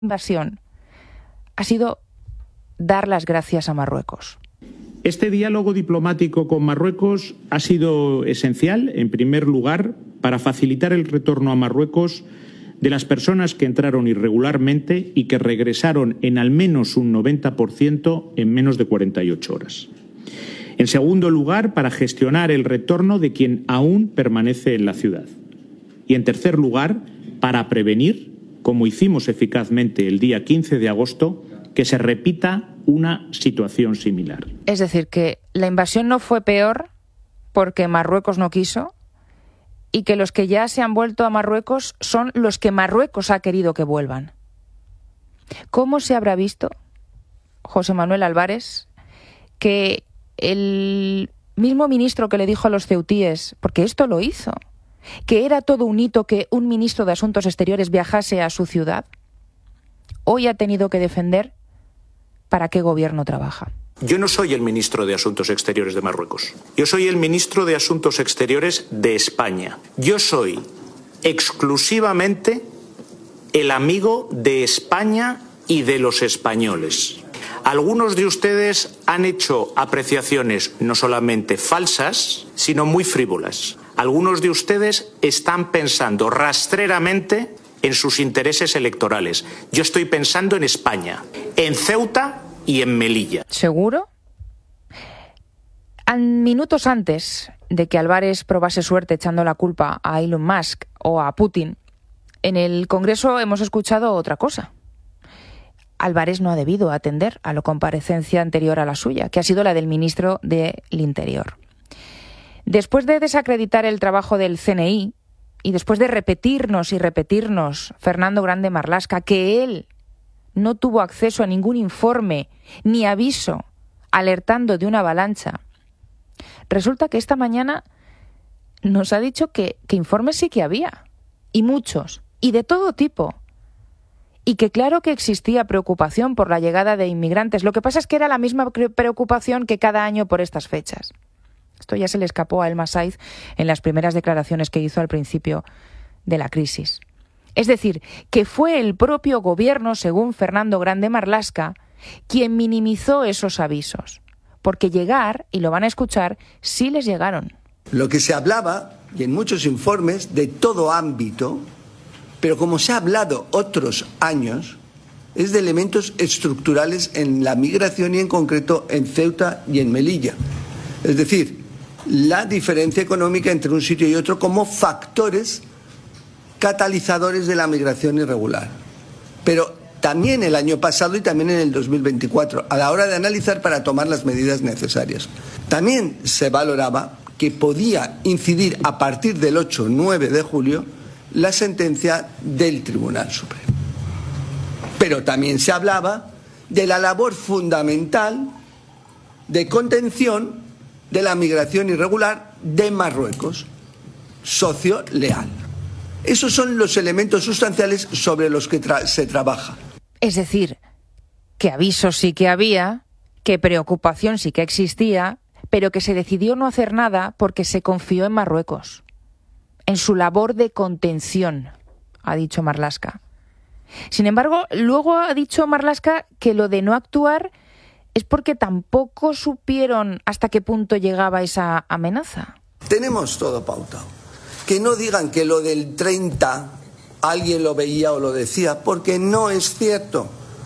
invasión ha sido dar las gracias a Marruecos. Este diálogo diplomático con Marruecos ha sido esencial, en primer lugar, para facilitar el retorno a Marruecos de las personas que entraron irregularmente y que regresaron en al menos un 90% en menos de 48 horas. En segundo lugar, para gestionar el retorno de quien aún permanece en la ciudad. Y en tercer lugar, para prevenir, como hicimos eficazmente el día 15 de agosto, que se repita una situación similar. Es decir, que la invasión no fue peor porque Marruecos no quiso y que los que ya se han vuelto a Marruecos son los que Marruecos ha querido que vuelvan. ¿Cómo se habrá visto, José Manuel Álvarez, que el mismo ministro que le dijo a los ceutíes, porque esto lo hizo, que era todo un hito que un ministro de Asuntos Exteriores viajase a su ciudad, hoy ha tenido que defender para qué gobierno trabaja? Yo no soy el ministro de Asuntos Exteriores de Marruecos. Yo soy el ministro de Asuntos Exteriores de España. Yo soy exclusivamente el amigo de España y de los españoles. Algunos de ustedes han hecho apreciaciones no solamente falsas, sino muy frívolas. Algunos de ustedes están pensando rastreramente en sus intereses electorales. Yo estoy pensando en España, en Ceuta y en Melilla. ¿Seguro? Minutos antes de que Álvarez probase suerte echando la culpa a Elon Musk o a Putin, en el Congreso hemos escuchado otra cosa. Álvarez no ha debido atender a la comparecencia anterior a la suya, que ha sido la del ministro del Interior. Después de desacreditar el trabajo del CNI y después de repetirnos y repetirnos, Fernando Grande Marlaska, que él no tuvo acceso a ningún informe ni aviso alertando de una avalancha, resulta que esta mañana nos ha dicho que informes sí que había, y muchos, y de todo tipo, y que claro que existía preocupación por la llegada de inmigrantes. Lo que pasa es que era la misma preocupación que cada año por estas fechas. Esto ya se le escapó a Elma Saiz en las primeras declaraciones que hizo al principio de la crisis. Es decir, que fue el propio gobierno, según Fernando Grande Marlaska, quien minimizó esos avisos. Porque llegar, y lo van a escuchar, sí les llegaron. Lo que se hablaba, y en muchos informes, de todo ámbito, pero como se ha hablado otros años, es de elementos estructurales en la migración y en concreto en Ceuta y en Melilla. Es decir, la diferencia económica entre un sitio y otro como factores catalizadores de la migración irregular. Pero también el año pasado y también en el 2024, a la hora de analizar para tomar las medidas necesarias. También se valoraba que podía incidir a partir del 8-9 de julio la sentencia del Tribunal Supremo. Pero también se hablaba de la labor fundamental de contención de la migración irregular de Marruecos, socio leal. Esos son los elementos sustanciales sobre los que se trabaja. Es decir, que avisos sí que había, que preocupación sí que existía, pero que se decidió no hacer nada porque se confió en Marruecos, en su labor de contención, ha dicho Marlaska. Sin embargo, luego ha dicho Marlaska que lo de no actuar es porque tampoco supieron hasta qué punto llegaba esa amenaza. Tenemos todo pautado. Que no digan que lo del 30 alguien lo veía o lo decía, porque no es cierto.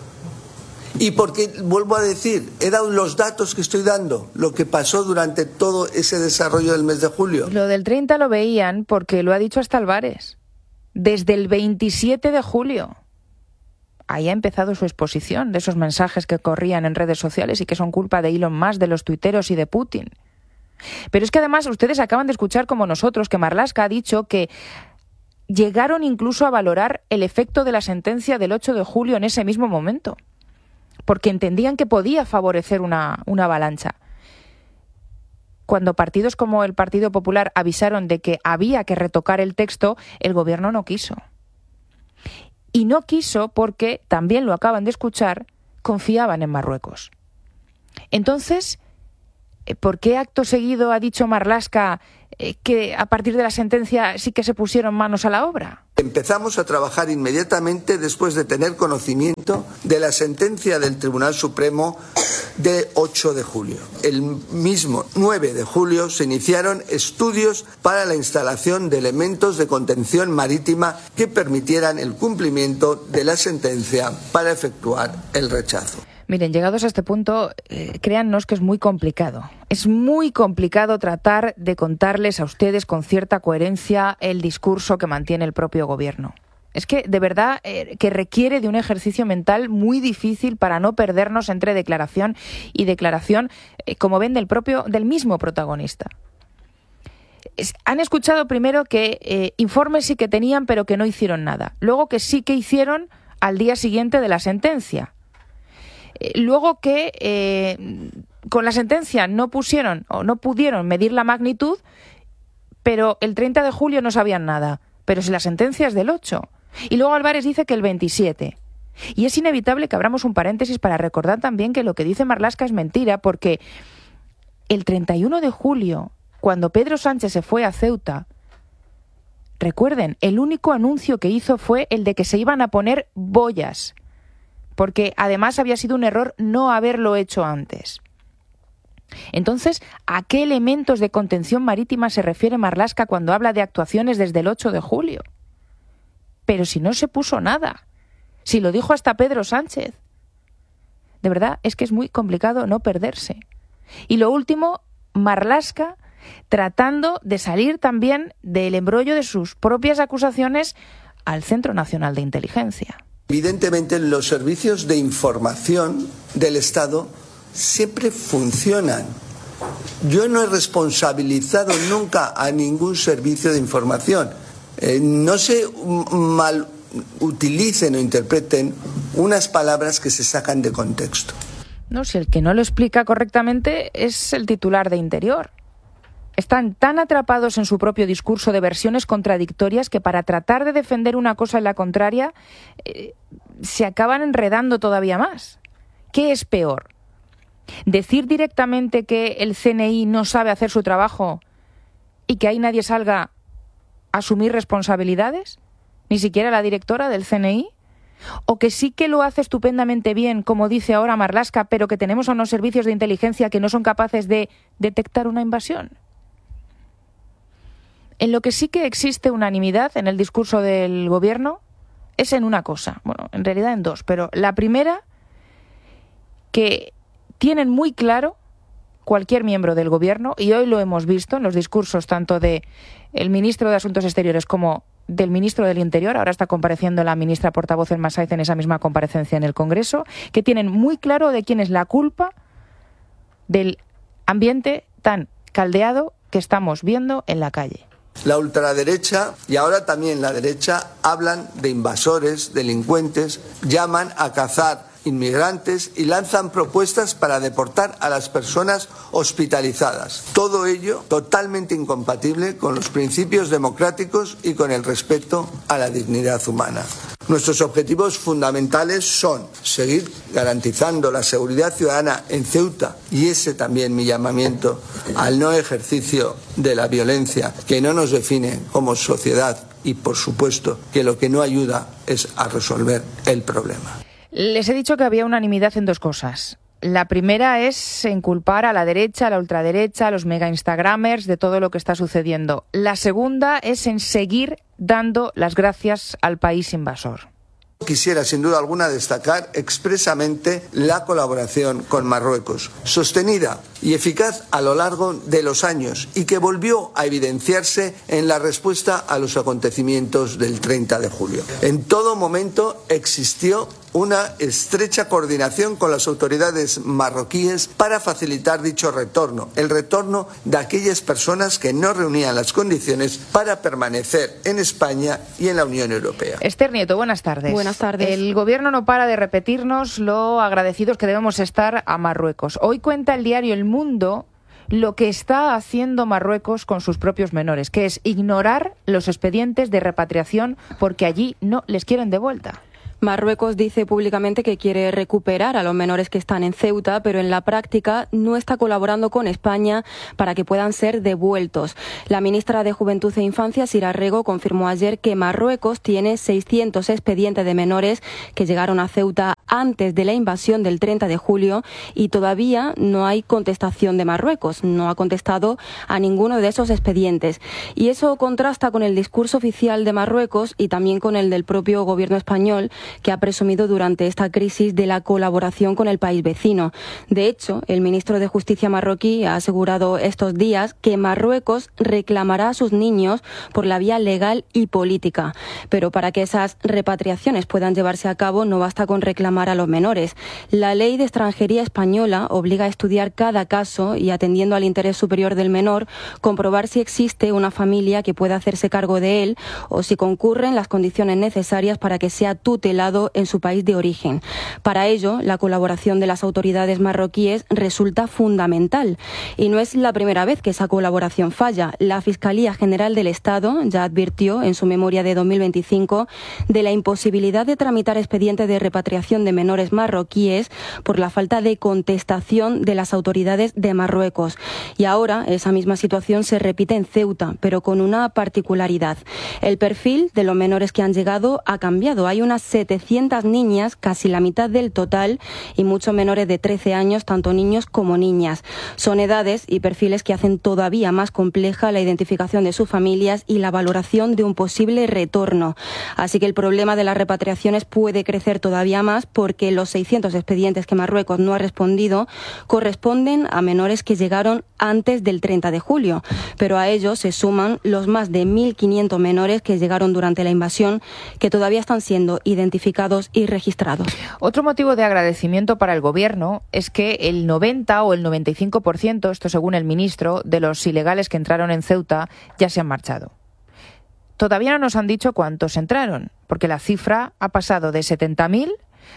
Y porque, vuelvo a decir, he dado los datos que estoy dando, lo que pasó durante todo ese desarrollo del mes de julio. Lo del 30 lo veían porque lo ha dicho hasta Álvarez, desde el 27 de julio. Ahí ha empezado su exposición de esos mensajes que corrían en redes sociales y que son culpa de Elon Musk, de los tuiteros y de Putin. Pero es que además ustedes acaban de escuchar, como nosotros, que Marlaska ha dicho que llegaron incluso a valorar el efecto de la sentencia del 8 de julio en ese mismo momento, porque entendían que podía favorecer una avalancha. Cuando partidos como el Partido Popular avisaron de que había que retocar el texto, el gobierno no quiso. Y no quiso porque, también lo acaban de escuchar, confiaban en Marruecos. Entonces, ¿por qué acto seguido ha dicho Marlaska que a partir de la sentencia sí que se pusieron manos a la obra? Empezamos a trabajar inmediatamente después de tener conocimiento de la sentencia del Tribunal Supremo de 8 de julio. El mismo 9 de julio se iniciaron estudios para la instalación de elementos de contención marítima que permitieran el cumplimiento de la sentencia para efectuar el rechazo. Miren, llegados a este punto, créannos que es muy complicado. Es muy complicado tratar de contarles a ustedes con cierta coherencia el discurso que mantiene el propio gobierno. Es que, de verdad, que requiere de un ejercicio mental muy difícil para no perdernos entre declaración y declaración, como ven, del mismo protagonista. Han escuchado primero que informes sí que tenían, pero que no hicieron nada. Luego que sí que hicieron al día siguiente de la sentencia. Luego que con la sentencia no pusieron o no pudieron medir la magnitud, pero el 30 de julio no sabían nada. Pero si la sentencia es del 8. Y luego Álvarez dice que el 27. Y es inevitable que abramos un paréntesis para recordar también que lo que dice Marlaska es mentira, porque el 31 de julio, cuando Pedro Sánchez se fue a Ceuta, recuerden, el único anuncio que hizo fue el de que se iban a poner boyas, porque además había sido un error no haberlo hecho antes. Entonces, ¿a qué elementos de contención marítima se refiere Marlaska cuando habla de actuaciones desde el 8 de julio? Pero si no se puso nada, si lo dijo hasta Pedro Sánchez. De verdad, es que es muy complicado no perderse. Y lo último, Marlaska tratando de salir también del embrollo de sus propias acusaciones al Centro Nacional de Inteligencia. Evidentemente, los servicios de información del Estado siempre funcionan. Yo no he responsabilizado nunca a ningún servicio de información. No se mal utilicen o interpreten unas palabras que se sacan de contexto. No, si el que no lo explica correctamente es el titular de Interior. Están tan atrapados en su propio discurso de versiones contradictorias que para tratar de defender una cosa y la contraria se acaban enredando todavía más. ¿Qué es peor? ¿Decir directamente que el CNI no sabe hacer su trabajo y que ahí nadie salga a asumir responsabilidades? ¿Ni siquiera la directora del CNI? ¿O que sí que lo hace estupendamente bien, como dice ahora Marlaska, pero que tenemos a unos servicios de inteligencia que no son capaces de detectar una invasión? En lo que sí que existe unanimidad en el discurso del gobierno es en una cosa, bueno, en realidad en dos, pero la primera, que tienen muy claro cualquier miembro del gobierno, y hoy lo hemos visto en los discursos tanto de el ministro de Asuntos Exteriores como del ministro del Interior, ahora está compareciendo la ministra portavoz El Masaiz en esa misma comparecencia en el Congreso, que tienen muy claro de quién es la culpa del ambiente tan caldeado que estamos viendo en la calle. La ultraderecha y ahora también la derecha hablan de invasores, delincuentes, llaman a cazar inmigrantes y lanzan propuestas para deportar a las personas hospitalizadas. Todo ello totalmente incompatible con los principios democráticos y con el respeto a la dignidad humana. Nuestros objetivos fundamentales son seguir garantizando la seguridad ciudadana en Ceuta, y ese también mi llamamiento al no ejercicio de la violencia que no nos define como sociedad, y por supuesto que lo que no ayuda es a resolver el problema. Les he dicho que había unanimidad en dos cosas. La primera es inculpar a la derecha, a la ultraderecha, a los mega instagramers de todo lo que está sucediendo. La segunda es en seguir dando las gracias al país invasor. Quisiera, sin duda alguna, destacar expresamente la colaboración con Marruecos, sostenida y eficaz a lo largo de los años y que volvió a evidenciarse en la respuesta a los acontecimientos del 30 de julio. En todo momento existió una estrecha coordinación con las autoridades marroquíes para facilitar dicho retorno, el retorno de aquellas personas que no reunían las condiciones para permanecer en España y en la Unión Europea. Esther Nieto, buenas tardes. Buenas tardes. El gobierno no para de repetirnos lo agradecidos que debemos estar a Marruecos. Hoy cuenta el diario El Mundo lo que está haciendo Marruecos con sus propios menores, que es ignorar los expedientes de repatriación porque allí no les quieren de vuelta. Marruecos dice públicamente que quiere recuperar a los menores que están en Ceuta, pero en la práctica no está colaborando con España para que puedan ser devueltos. La ministra de Juventud e Infancia, Sira Rego, confirmó ayer que Marruecos tiene 600 expedientes de menores que llegaron a Ceuta antes de la invasión del 30 de julio y todavía no hay contestación de Marruecos. No ha contestado a ninguno de esos expedientes. Y eso contrasta con el discurso oficial de Marruecos y también con el del propio gobierno español, que ha presumido durante esta crisis de la colaboración con el país vecino. De hecho, el ministro de Justicia marroquí ha asegurado estos días que Marruecos reclamará a sus niños por la vía legal y política. Pero para que esas repatriaciones puedan llevarse a cabo no basta con reclamar a los menores. La ley de extranjería española obliga a estudiar cada caso y, atendiendo al interés superior del menor, comprobar si existe una familia que pueda hacerse cargo de él o si concurren las condiciones necesarias para que sea tutelado en su país de origen. Para ello, la colaboración de las autoridades marroquíes resulta fundamental. Y no es la primera vez que esa colaboración falla. La Fiscalía General del Estado ya advirtió en su memoria de 2025 de la imposibilidad de tramitar expedientes de repatriación de menores marroquíes por la falta de contestación de las autoridades de Marruecos. Y ahora esa misma situación se repite en Ceuta, pero con una particularidad. El perfil de los menores que han llegado ha cambiado. Hay unas 700 niñas, casi la mitad del total, y muchos menores de 13 años, tanto niños como niñas. Son edades y perfiles que hacen todavía más compleja la identificación de sus familias y la valoración de un posible retorno. Así que el problema de las repatriaciones puede crecer todavía más porque los 600 expedientes que Marruecos no ha respondido corresponden a menores que llegaron antes del 30 de julio. Pero a ellos se suman los más de 1.500 menores que llegaron durante la invasión, que todavía están siendo identificados y registrados. Otro motivo de agradecimiento para el Gobierno es que el 90 o el 95%, esto según el ministro, de los ilegales que entraron en Ceuta ya se han marchado. Todavía no nos han dicho cuántos entraron, porque la cifra ha pasado de 70.000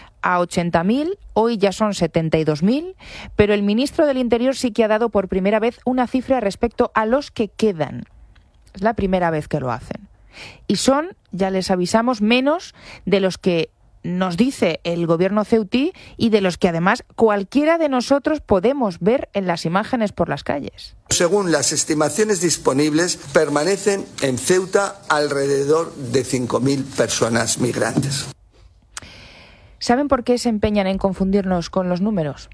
a 80.000, hoy ya son 72.000, pero el ministro del Interior sí que ha dado por primera vez una cifra respecto a los que quedan. Es la primera vez que lo hacen. Y son, ya les avisamos, menos de los que nos dice el gobierno ceutí y de los que además cualquiera de nosotros podemos ver en las imágenes por las calles. Según las estimaciones disponibles, permanecen en Ceuta alrededor de 5.000 personas migrantes. ¿Saben por qué se empeñan en confundirnos con los números?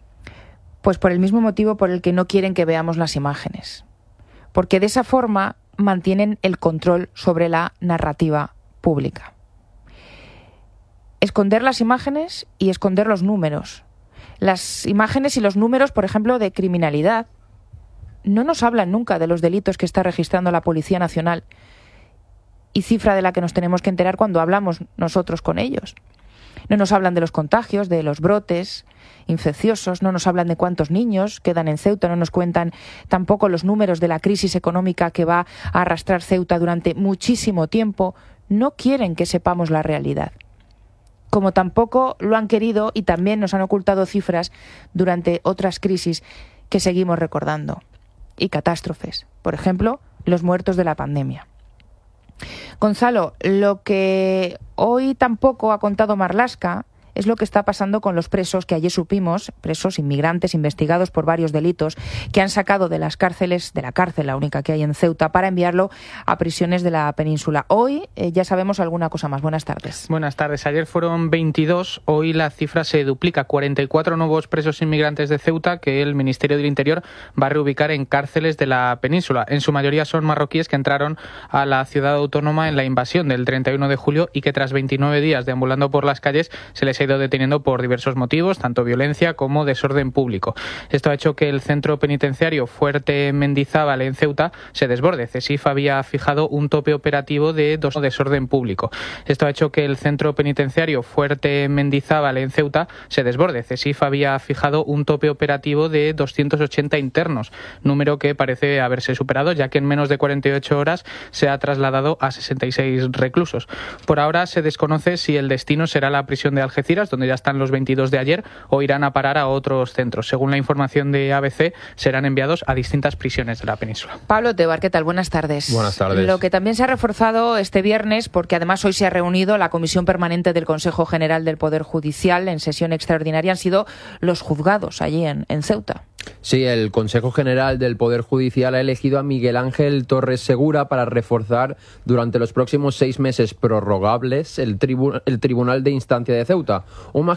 Pues por el mismo motivo por el que no quieren que veamos las imágenes. Porque de esa forma mantienen el control sobre la narrativa pública. Esconder las imágenes y esconder los números. Las imágenes y los números, por ejemplo, de criminalidad, no nos hablan nunca de los delitos que está registrando la Policía Nacional y cifra de la que nos tenemos que enterar cuando hablamos nosotros con ellos. No nos hablan de los contagios, de los brotes infecciosos, no nos hablan de cuántos niños quedan en Ceuta, no nos cuentan tampoco los números de la crisis económica que va a arrastrar Ceuta durante muchísimo tiempo. No quieren que sepamos la realidad. Como tampoco lo han querido y también nos han ocultado cifras durante otras crisis que seguimos recordando y catástrofes. Por ejemplo, los muertos de la pandemia. Gonzalo, lo que hoy tampoco ha contado Marlaska es lo que está pasando con los presos que ayer supimos, presos inmigrantes investigados por varios delitos, que han sacado de las cárceles, de la cárcel, la única que hay en Ceuta, para enviarlo a prisiones de la península. Hoy ya sabemos alguna cosa más. Buenas tardes. Buenas tardes. Ayer fueron 22, hoy la cifra se duplica. 44 nuevos presos inmigrantes de Ceuta que el Ministerio del Interior va a reubicar en cárceles de la península. En su mayoría son marroquíes que entraron a la ciudad autónoma en la invasión del 31 de julio y que tras 29 días deambulando por las calles se les ha ido deteniendo por diversos motivos, tanto violencia como desorden público. Esto ha hecho que el centro penitenciario Fuerte Mendizábal en Ceuta se desborde. CESIF había fijado un tope operativo de desorden público. Esto ha hecho que el centro penitenciario Fuerte Mendizábal en Ceuta se desborde. CESIF había fijado un tope operativo de 280 internos, número que parece haberse superado, ya que en menos de 48 horas se ha trasladado a 66 reclusos. Por ahora se desconoce si el destino será la prisión de Algeciras, Algeciras, donde ya están los 22 de ayer, o irán a parar a otros centros. Según la información de ABC, serán enviados a distintas prisiones de la península. Pablo Tebar, ¿qué tal? Buenas tardes. Buenas tardes. Lo que también se ha reforzado este viernes, porque además hoy se ha reunido la Comisión Permanente del Consejo General del Poder Judicial en sesión extraordinaria, han sido los juzgados allí en Ceuta. Sí, el Consejo General del Poder Judicial ha elegido a Miguel Ángel Torres Segura para reforzar durante los próximos 6 meses prorrogables el Tribunal de Instancia de Ceuta. Un